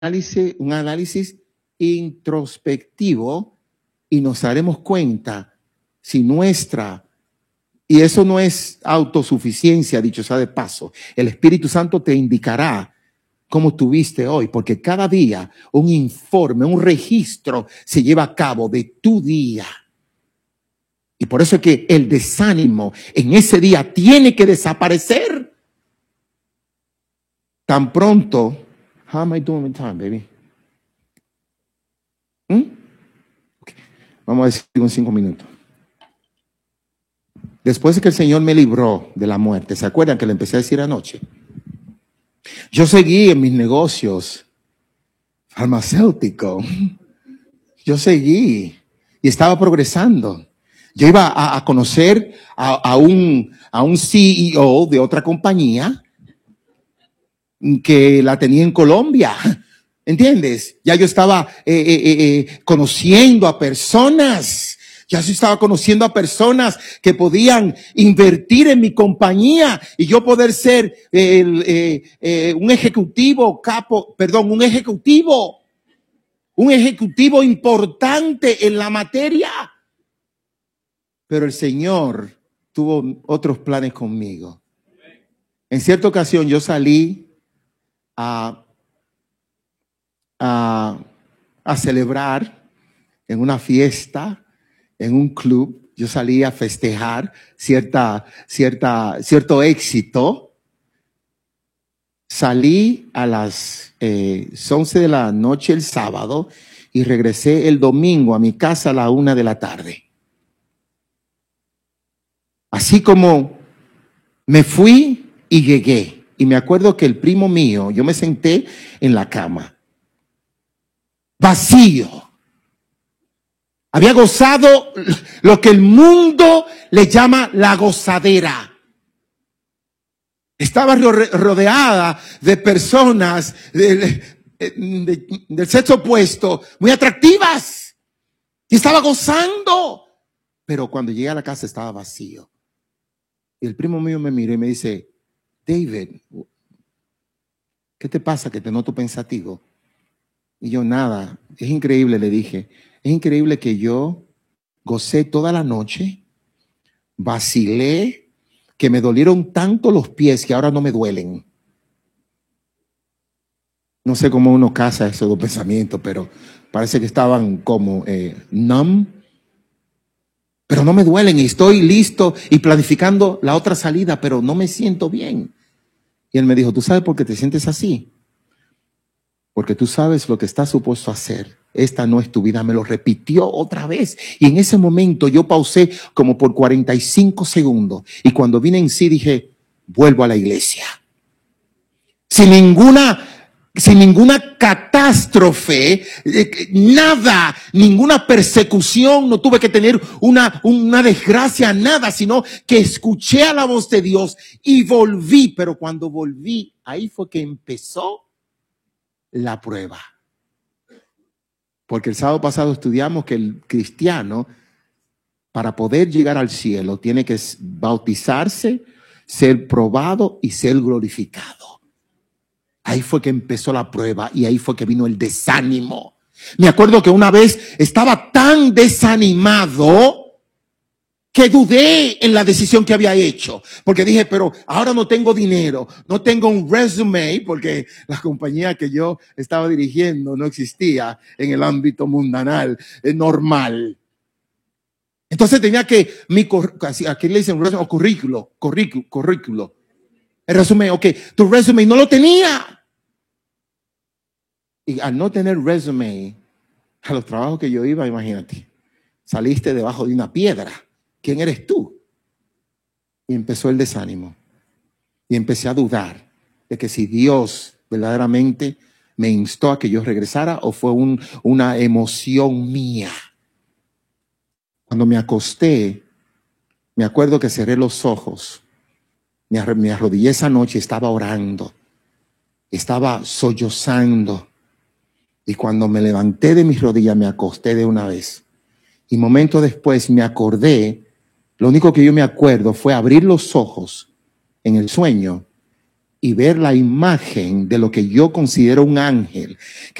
un análisis introspectivo y nos daremos cuenta si y eso no es autosuficiencia, dicho sea de paso, el Espíritu Santo te indicará cómo estuviste hoy, porque cada día un informe, un registro se lleva a cabo de tu día. Y por eso es que el desánimo en ese día tiene que desaparecer. Tan pronto. How am I doing with time, baby? Okay. Vamos a decir en 5 minutos. Después de que el Señor me libró de la muerte, ¿se acuerdan que le empecé a decir anoche? Yo seguí en mis negocios farmacéuticos. Yo seguí y estaba progresando. Yo iba a conocer a un CEO de otra compañía que la tenía en Colombia. ¿Entiendes? Ya yo estaba conociendo a personas. Ya yo estaba conociendo a personas que podían invertir en mi compañía y yo poder ser un ejecutivo importante en la materia. Pero el Señor tuvo otros planes conmigo. En cierta ocasión yo salí a celebrar en una fiesta, en un club. Yo salí a festejar cierto éxito. Salí a las 11 de la noche el sábado y regresé el domingo a mi casa a la 1 de la tarde. Así como me fui y llegué. Y me acuerdo que el primo mío, yo me senté en la cama. Vacío. Había gozado lo que el mundo le llama la gozadera. Estaba rodeada de personas del sexo opuesto, muy atractivas. Y estaba gozando. Pero cuando llegué a la casa estaba vacío. Y el primo mío me miró y me dice, David, ¿qué te pasa que te noto pensativo? Y yo, nada, es increíble, le dije. Es increíble que yo gocé toda la noche, vacilé, que me dolieron tanto los pies que ahora no me duelen. No sé cómo uno casa esos dos pensamientos, pero parece que estaban como numb. Pero no me duelen y estoy listo y planificando la otra salida, pero no me siento bien. Y él me dijo, ¿tú sabes por qué te sientes así? Porque tú sabes lo que estás supuesto a hacer. Esta no es tu vida. Me lo repitió otra vez. Y en ese momento yo pausé como por 45 segundos. Y cuando vine en sí dije, vuelvo a la iglesia. Sin ninguna catástrofe, nada, ninguna persecución, no tuve que tener una desgracia, nada, sino que escuché a la voz de Dios y volví. Pero cuando volví, ahí fue que empezó la prueba. Porque el sábado pasado estudiamos que el cristiano, para poder llegar al cielo, tiene que bautizarse, ser probado y ser glorificado. Ahí fue que empezó la prueba y ahí fue que vino el desánimo. Me acuerdo que una vez estaba tan desanimado que dudé en la decisión que había hecho. Porque dije, pero ahora no tengo dinero, no tengo un resume, porque la compañía que yo estaba dirigiendo no existía en el ámbito mundanal, normal. Entonces tenía que, aquí le dicen resume o currículo. El resumen, ok, tu resumen no lo tenía. Y al no tener resumen, a los trabajos que yo iba, imagínate, saliste debajo de una piedra. ¿Quién eres tú? Y empezó el desánimo. Y empecé a dudar de que si Dios verdaderamente me instó a que yo regresara o fue una emoción mía. Cuando me acosté, me acuerdo que cerré los ojos. Me arrodillé esa noche, estaba orando, estaba sollozando. Y cuando me levanté de mis rodillas, me acosté de una vez. Y momentos después me acordé, lo único que yo me acuerdo fue abrir los ojos en el sueño y ver la imagen de lo que yo considero un ángel,